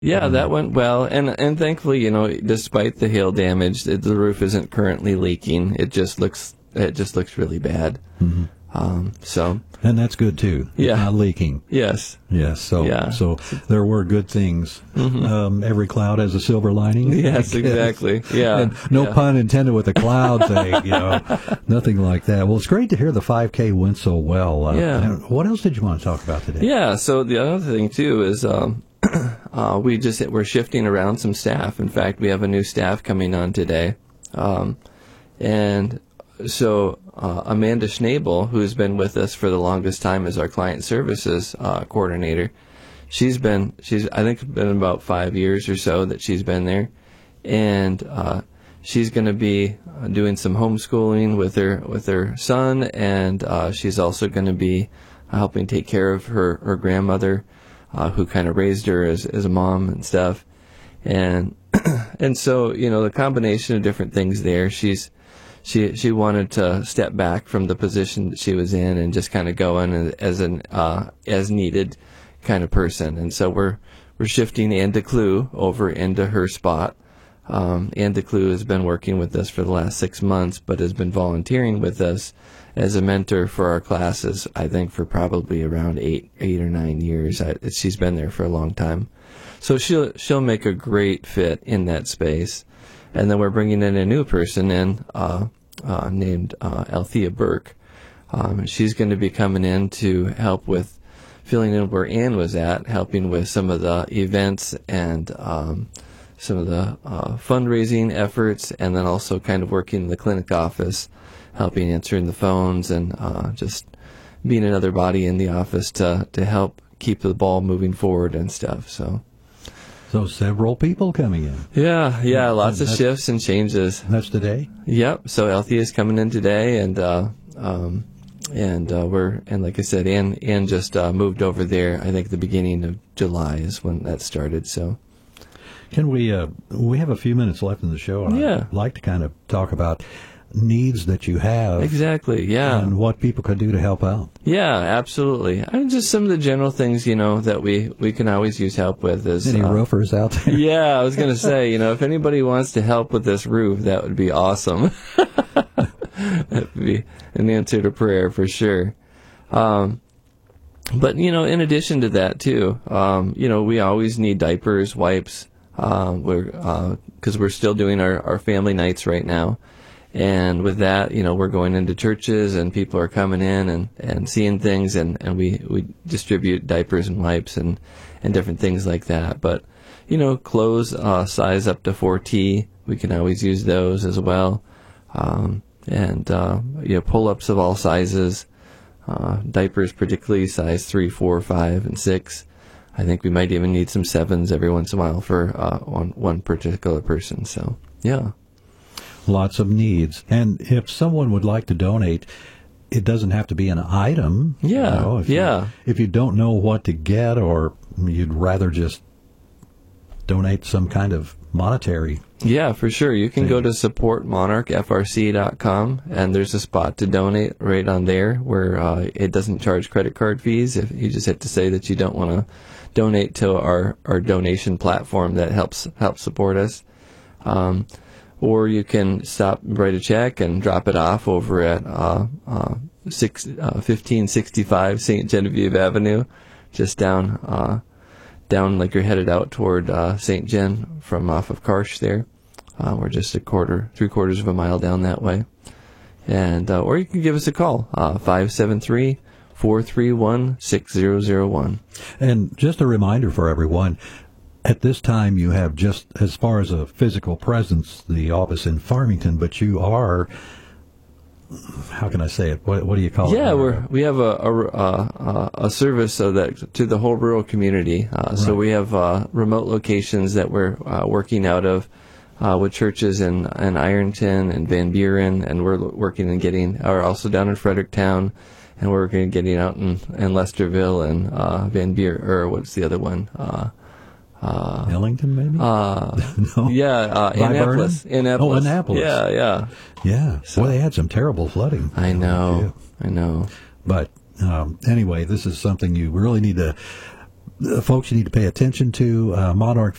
Yeah, that went well, and thankfully, despite the hail damage, the roof isn't currently leaking. It just looks really bad. So And that's good too. Yeah. It's not leaking. yes, Yes. So Yeah. so there were good things. Every cloud has a silver lining. yes, I guess. exactly. Yeah, And no yeah. pun intended with the cloud thing, nothing like that. Well, it's great to hear the 5K went so well. Yeah. And what else did you want to talk about today? Yeah. So the other thing too is we're shifting around some staff. In fact, we have a new staff coming on today, and so Amanda Schnabel, who's been with us for the longest time as our client services coordinator, she's I think been about 5 years or so that she's been there, and she's going to be doing some homeschooling with her son, and she's also going to be helping take care of her grandmother, who kind of raised her as a mom and stuff, and so the combination of different things there. She wanted to step back from the position that she was in and just kind of go in as needed kind of person. And so we're shifting Ann DeClue over into her spot. Ann DeClue has been working with us for the last 6 months, but has been volunteering with us as a mentor for our classes, I think for probably around 8 or 9 years. She's been there for a long time. So she'll make a great fit in that space. And then we're bringing in a new person named Althea Burke. She's going to be coming in to help with filling in where Ann was at, helping with some of the events and some of the fundraising efforts, and then also kind of working in the clinic office, helping answering the phones, and just being another body in the office to help keep the ball moving forward and stuff. So several people coming in. Yeah, lots of shifts and changes. That's today? Yep. So Althea is coming in today, and like I said, Ann just moved over there. I think the beginning of July is when that started. So Can we have a few minutes left in the show, and Yeah. I'd like to kind of talk about needs that you have. exactly, yeah. And what people could do to help out. Yeah, absolutely. I mean, just some of the general things, that we can always use help with is... Any roofers out there? Yeah, I was going to say, if anybody wants to help with this roof, that would be awesome. That would be an answer to prayer for sure. But, in addition to that, too, we always need diapers, wipes, because we're still doing our family nights right now. And with that, we're going into churches and people are coming in and seeing things, and we distribute diapers and wipes and different things like that. But, clothes size up to 4T, we can always use those as well. Pull-ups of all sizes, diapers particularly size 3, 4, 5, and 6. I think we might even need some 7s every once in a while for one particular person. So, yeah. Lots of needs. And if someone would like to donate, it doesn't have to be an item. Yeah, If you don't know what to get, or you'd rather just donate some kind of monetary. Yeah, for sure. You can go to supportmonarchfrc.com, and there's a spot to donate right on there where it doesn't charge credit card fees. If you just have to say that you don't want to donate to our donation platform that helps support us. Or you can write a check and drop it off over at 1565 St. Genevieve Avenue, just down like you're headed out toward St. Gen from off of Karsh there. We're just 3/4 of a mile down that way. And or you can give us a call, 573-431-6001. And just a reminder for everyone, at this time, you have, just as far as a physical presence, the office in Farmington, but you are, how can I say it? What do you call it? Yeah, we have a service so that to the whole rural community. So we have remote locations that we're working out of with churches in Ironton and Van Buren, and we're working and are also down in Fredericktown, and we're working and getting out in Lesterville and Van Buren, or what's the other one? Ellington, maybe? No. Yeah, Annapolis. Oh, Annapolis. Yeah. Yeah. So, they had some terrible flooding. I know. But anyway, this is something you really need to folks you need to pay attention to. Monarch